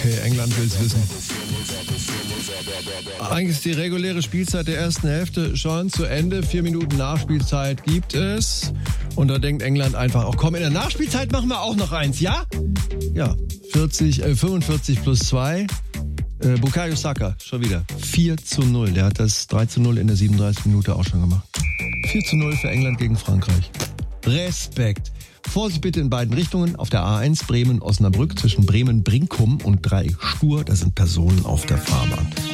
Okay, England will's wissen. Eigentlich ist die reguläre Spielzeit der ersten Hälfte schon zu Ende. 4 Minuten Nachspielzeit gibt es. Und da denkt England einfach, ach komm, in der Nachspielzeit machen wir auch noch eins, ja? Ja, 45 plus 2. Bukayo Saka, schon wieder. 4:0. Der hat das 3:0 in der 37. Minute auch schon gemacht. 4:0 für England gegen Frankreich. Respekt. Vorsicht bitte in beiden Richtungen. Auf der A1 Bremen-Osnabrück zwischen Bremen-Brinkum und Dreieck Stur. Da sind Personen auf der Fahrbahn.